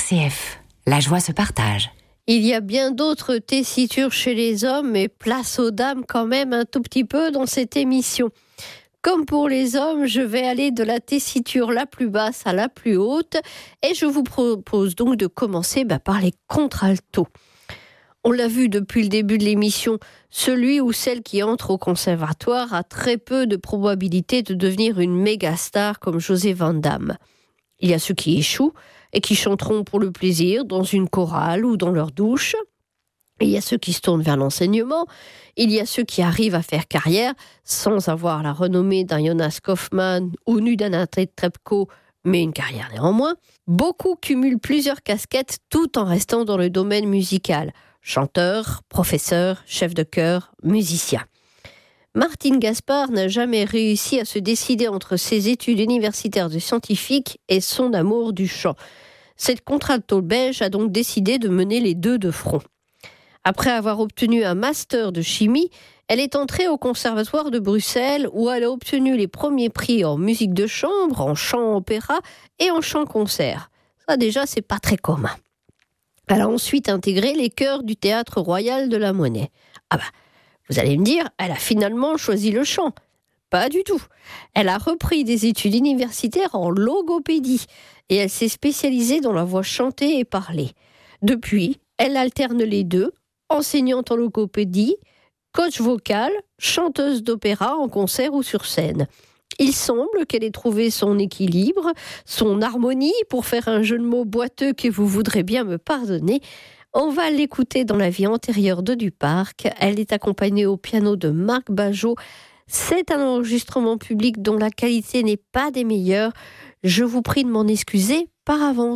RCF, la joie se partage. Il y a bien d'autres tessitures chez les hommes, mais place aux dames quand même un tout petit peu dans cette émission. Comme pour les hommes, je vais aller de la tessiture la plus basse à la plus haute et je vous propose donc de commencer par les contraltos. On l'a vu depuis le début de l'émission, celui ou celle qui entre au conservatoire a très peu de probabilité de devenir une méga star comme José Van Damme. Il y a ceux qui échouent et qui chanteront pour le plaisir dans une chorale ou dans leur douche. Il y a ceux qui se tournent vers l'enseignement. Il y a ceux qui arrivent à faire carrière sans avoir la renommée d'un Jonas Kaufmann ou d'un Nathalie Trepko, mais une carrière néanmoins. Beaucoup cumulent plusieurs casquettes tout en restant dans le domaine musical. Chanteur, professeur, chef de chœur, musicien. Martine Gaspard n'a jamais réussi à se décider entre ses études universitaires de scientifique et son amour du chant. Cette contralto belge a donc décidé de mener les deux de front. Après avoir obtenu un master de chimie, elle est entrée au conservatoire de Bruxelles où elle a obtenu les premiers prix en musique de chambre, en chant opéra et en chant concert. Ça déjà, c'est pas très commun. Elle a ensuite intégré les chœurs du Théâtre Royal de la Monnaie. Vous allez me dire, elle a finalement choisi le chant. Pas du tout. Elle a repris des études universitaires en logopédie et elle s'est spécialisée dans la voix chantée et parlée. Depuis, elle alterne les deux, enseignante en logopédie, coach vocal, chanteuse d'opéra en concert ou sur scène. Il semble qu'elle ait trouvé son équilibre, son harmonie, pour faire un jeu de mots boiteux que vous voudrez bien me pardonner. On va l'écouter dans la vie antérieure de Duparc. Elle est accompagnée au piano de Marc Bajot. C'est un enregistrement public dont la qualité n'est pas des meilleures. Je vous prie de m'en excuser par avance.